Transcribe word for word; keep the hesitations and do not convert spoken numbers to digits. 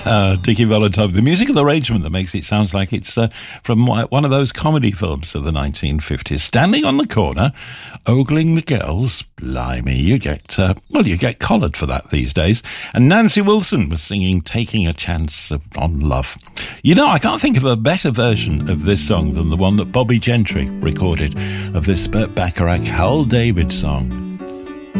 uh, Dickie Valentine, the musical arrangement that makes it sound like it's uh, from one of those comedy films of the nineteen fifties. Standing on the corner, ogling the girls, blimey, you get, uh, well, you get collared for that these days. And Nancy Wilson was singing Taking a Chance on Love. You know, I can't think of a better version of this song than the one that Bobby Gentry recorded of this Burt Bacharach, Hal David song.